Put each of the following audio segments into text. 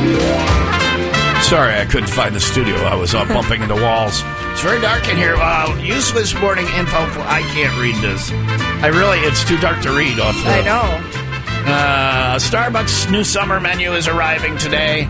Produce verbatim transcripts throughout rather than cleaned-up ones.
Sorry, I couldn't find the studio. I was uh, bumping into walls. It's very dark in here. Uh, useless morning info. For, I can't read this. I really, it's too dark to read off the... I know. Uh, Starbucks' new summer menu is arriving today.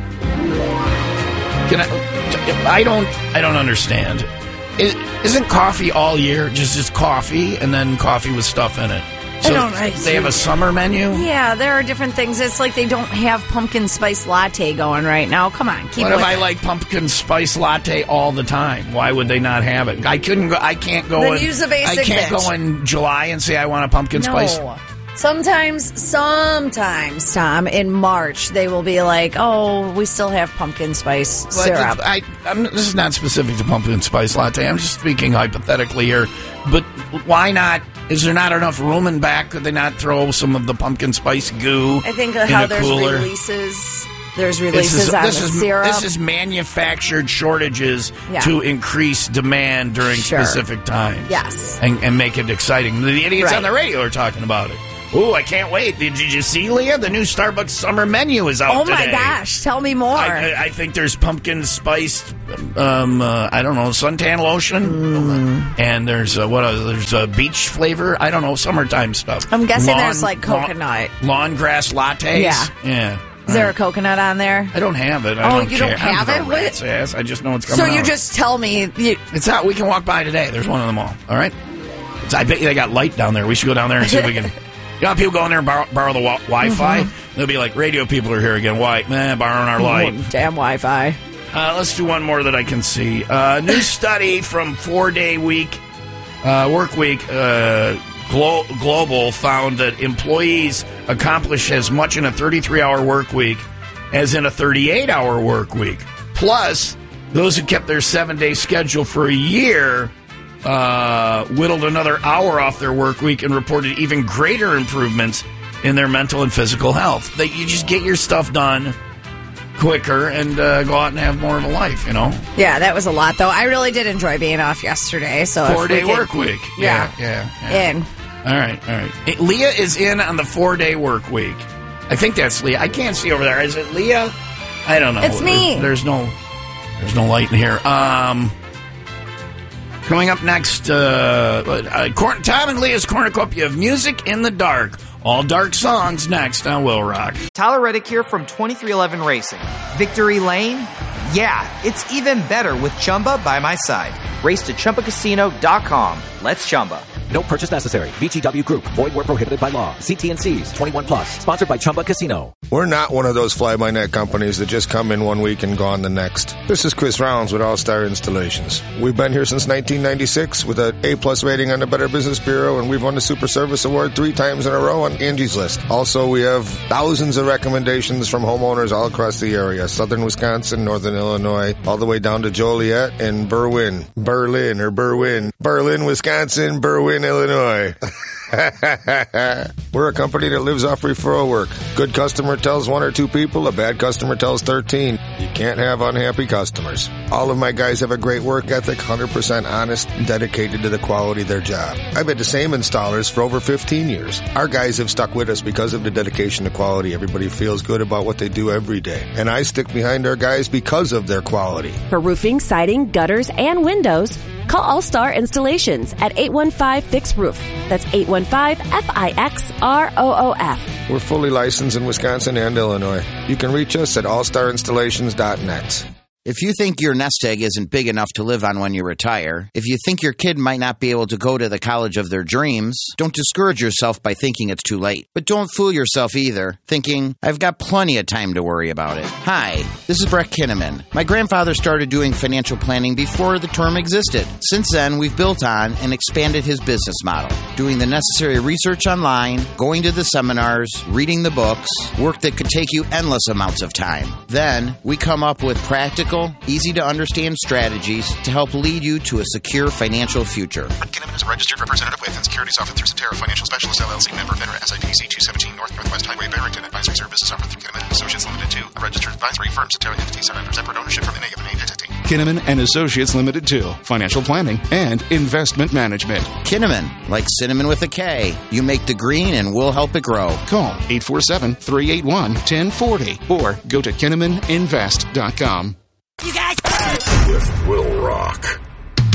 Can I... I don't... I don't understand. Is, isn't coffee all year just just coffee and then coffee with stuff in it? So I don't know. They have a summer menu? Yeah, there are different things. It's like they don't have pumpkin spice latte going right now. Come on, keep What with if I it. like pumpkin spice latte all the time? Why would they not have it? I couldn't go. I can't go. Then in, use a basic I can't bitch. go in July and say I want a pumpkin No. spice. Sometimes, sometimes, Tom, in March, they will be like, oh, we still have pumpkin spice But syrup. I, I'm, this is not specific to pumpkin spice latte. I'm just speaking hypothetically here. But why not? Is there not enough room in back? Could they not throw some of the pumpkin spice goo I think in how a there's cooler? releases, there's This releases is, on this, the is, syrup. this is manufactured shortages Yeah. to increase demand during Sure. specific times. Yes. And, and make it exciting. The idiots Right. on the radio are talking about it. Ooh, I can't wait. Did you see, Leah? The new Starbucks summer menu is out Oh today. my gosh, tell me more. I, I, I think there's pumpkin spiced, um, uh, I don't know, suntan lotion, Mm. and there's uh, what? Else? There's a beach flavor. I don't know, summertime stuff. I'm guessing Lawn- there's like lawn- coconut. lawn grass lattes. Yeah. yeah. Is there a coconut on there? I don't have it. I Oh, don't you care. don't I don't have give it? a What- rat's ass. I just know it's So coming you out. just tell me. You, It's out. We can walk by today. There's one of them all. All right. It's, I bet you they got light down there. We should go down there and see if we can. You know, how people go in there and borrow, borrow the wi- Wi-Fi. Mm-hmm. They'll be like, radio people are here again. Why? Nah, borrowing our light. Oh, damn Wi-Fi. Uh, let's do one more that I can see. Uh, new study from Four Day Week, uh, Work Week uh, Glo- Global found that employees accomplish as much in a thirty-three hour work week as in a thirty-eight hour work week. Plus, those who kept their seven-day schedule for a year uh, whittled another hour off their work week and reported even greater improvements in their mental and physical health. That you just get your stuff done quicker and uh, go out and have more of a life, you know? Yeah, that was a lot, though. I really did enjoy being off yesterday. So if Four-day we could- work week. Yeah. Yeah, yeah, yeah. In. All right, all right. Hey, Leah is in on the four-day work week. I think that's Leah. I can't see over there. Is it Leah? I don't know. It's me. There's, there's no there's no light in here. Um, coming up next, uh, uh, Cor- Tom and Leah's Cornucopia of Music in the Dark. All dark songs next on Will Rock. Tyler Reddick here from twenty-three eleven Racing. Victory Lane? Yeah, it's even better with Chumba by my side. Race to Chumba Casino dot com. Let's Chumba. No purchase necessary. V G W Group. Void where prohibited by law. See T and C's. twenty-one plus. Sponsored by Chumba Casino. We're not one of those fly-by-night companies that just come in one week and gone the next. This is Chris Rounds with All-Star Installations. We've been here since nineteen ninety-six with an A-plus rating on the Better Business Bureau, and we've won the Super Service Award three times in a row on Angie's List. Also, we have thousands of recommendations from homeowners all across the area. Southern Wisconsin, Northern Illinois, all the way down to Joliet and Berwyn. Berlin or Berwyn. Berlin, Wisconsin, Berwyn, Illinois. We're a company that lives off referral work. Good customer tells one or two people, a bad customer tells thirteen. You can't have unhappy customers. All of my guys have a great work ethic, one hundred percent honest, and dedicated to the quality of their job. I've had the same installers for over fifteen years. Our guys have stuck with us because of the dedication to quality. Everybody feels good about what they do every day. And I stick behind our guys because of their quality. For roofing, siding, gutters, and windows, call All-Star Installations at eight one five, fix roof. That's eight one five, F I X R O O F. We're fully licensed in Wisconsin and Illinois. You can reach us at all star installations dot net. If you think your nest egg isn't big enough to live on when you retire, if you think your kid might not be able to go to the college of their dreams, don't discourage yourself by thinking it's too late. But don't fool yourself either, thinking, I've got plenty of time to worry about it. Hi, this is Brett Kinnaman. My grandfather started doing financial planning before the term existed. Since then, we've built on and expanded his business model, doing the necessary research online, going to the seminars, reading the books, work that could take you endless amounts of time. Then, we come up with practical practical, easy-to-understand strategies to help lead you to a secure financial future. Kinnaman is a registered representative with and securities offered through Cetera Financial Specialists, L L C, member FINRA, S I P C two seventeen North Northwest Highway, Barrington. Advisory services offered through Kinnaman Associates Limited two, a registered advisory firm. Cetera entities are under separate ownership from N A of an eight entity. Kinnaman and Associates Limited two, financial planning and investment management. Kinnaman, like cinnamon with a K. You make the green and we'll help it grow. Call eight four seven, three eight one, one zero four zero or go to kinnaman invest dot com. You guys. With Will